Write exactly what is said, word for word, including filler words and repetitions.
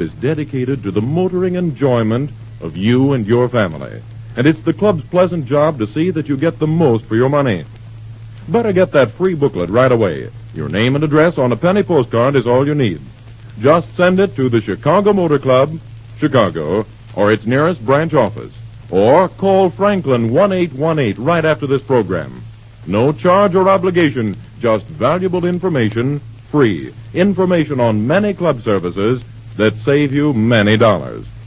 is dedicated to the motoring enjoyment of you and your family. And it's the club's pleasant job to see that you get the most for your money. Better get that free booklet right away. Your name and address on a penny postcard is all you need. Just send it to the Chicago Motor Club, Chicago, or its nearest branch office. Or call Franklin one eight one eight right after this program. No charge or obligation, just valuable information, free. Information on many club services that save you many dollars.